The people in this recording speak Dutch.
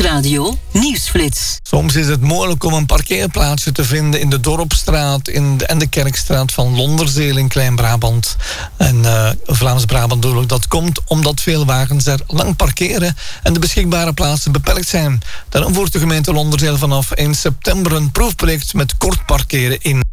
Nieuwsradio Nieuwsflits. Soms is het moeilijk om een parkeerplaatsje te vinden in de Dorpstraat en de Kerkstraat van Londerzeel in Klein-Brabant. En Vlaams-Brabant bedoel ik. Dat komt omdat veel wagens er lang parkeren en de beschikbare plaatsen beperkt zijn. Daarom voert de gemeente Londerzeel vanaf 1 september een proefproject met kort parkeren in.